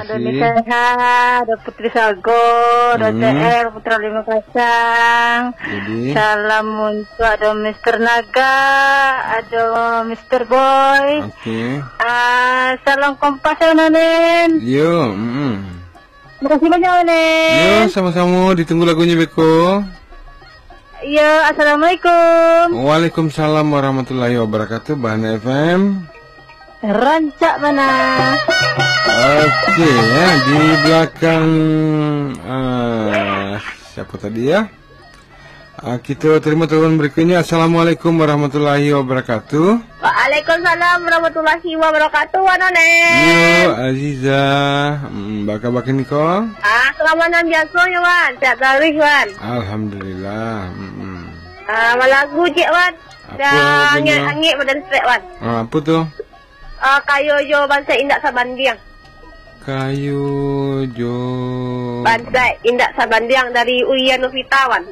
Ada Misalnya, ada Putri Sago, ada TR, Putra Lima Kasang. Jadi Salam untuk ada Mr. Naga, ada Mr. Boy. Oke. Salam kompas ya Nonen. Yo, Makasih banyak Nonen. Yo, sama-sama. Ditunggu lagunya Beko. Ya, assalamualaikum. Waalaikumsalam warahmatullahi wabarakatuh. Bahana FM. Rancak mana? Oke ya, di belakang siapa tadi ya? Kita terima telepon berikutnya. Assalamualaikum warahmatullahi wabarakatuh. Waalaikumsalam warahmatullahi wabarakatuh, Nonen. Yo, Aziza, baka niko. Selamat biasa ya Wan, sehat terus Wan. Alhamdulillah. Lagu cik Wan. Apa lagunya? Angit badan strek Wan. Apa tuh? Kayu jo bangsa indak sabandiang. Kayu jo. Bangsa indak sabandiang dari Uya Novita Wan.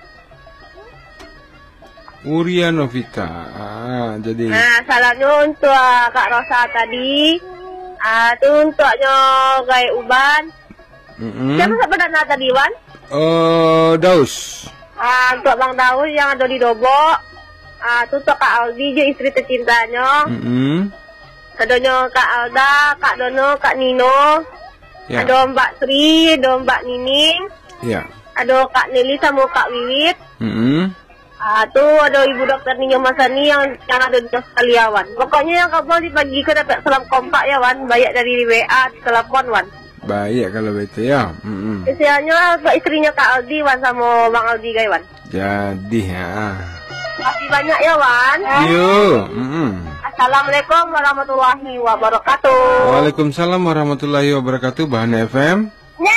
Uria Novita. Jadi. Salahnya untuk Kak Rosa tadi. Itu untuknya gaya uban. Siapa sebenarnya tadi Wan? Daus. Untuk Bang Daus yang ada di Dobok. Itu untuk Kak Aldi je istri tercintanya. Adanya Kak Alda, Kak Dono, Kak Nino. Ya. Ada Mbak Sri, ada Mbak Nining. Ya. Ada Kak Nelly sama Kak Wiwit. Tuh ada Ibu Dokter Ninyo Masani yang ada di Australia Wan. Pokoknya yang kabel di pagi ke dapat salam kompak ya Wan. Banyak dari WA, telepon Wan. Baik kalau begitu ya. Isinya istrinya Kak Aldi Wan sama Bang Aldi guys Wan. Jadi ya. Makasih banyak ya Wan. Yo. Assalamualaikum warahmatullahi wabarakatuh. Waalaikumsalam warahmatullahi wabarakatuh. Bahana FM.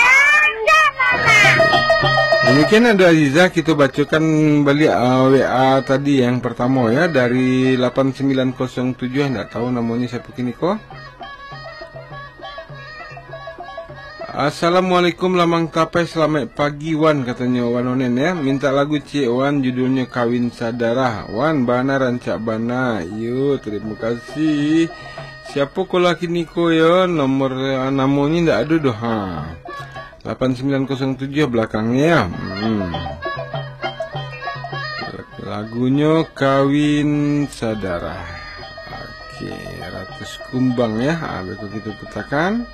Demikian ada Aziza, kita bacakan balik WA tadi yang pertama ya dari 8907. Enggak tahu namanya siapa kini kok. Assalamualaikum lamang tapai, selamat pagi Wan, katanya Wan Onen ya. Minta lagu Cik Wan, judulnya Kawin Sadarah. Wan Bana Rancak Bana. Yo, terima kasih. Siapa ko laki niko ya? Nomor namanya ndak ada doh. 8907 belakangnya. Lagunya Kawin Sadarah. Oke, Ratus Kumbang ya. Besok kita putarkan.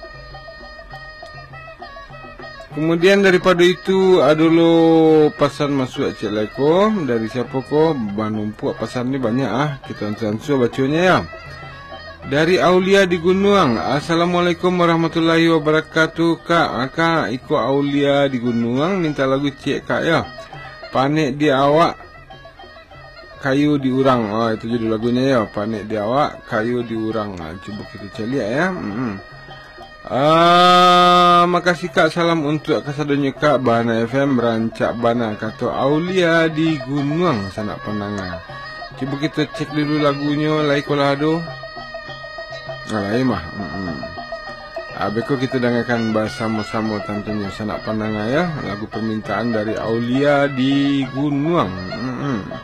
Kemudian daripada itu ada lo pesan masuk Cik Leko dari siapa ko? Banumpuk pesan ni banyak kita ansur bacanya ya. Dari Aulia di Gunung. Assalamualaikum warahmatullahi wabarakatuh. Kak ikut Aulia di Gunung minta lagu Cik Kak ya. Panik di awak, kayu diurang. Itu judul lagunya ya. Panik di awak, kayu diurang. Coba kita cari ya. Makasih Kak, salam untuk kasadonya Kak. Bahana FM Rancak Bana, kata Aulia di Gunung Sanak Penangan. Coba kita cek dulu lagunya Lai Kolado. Lai mah. Beko kita dengarkan bersama-sama tentunya Sanak Penangan ya. Lagu permintaan dari Aulia di Gunung.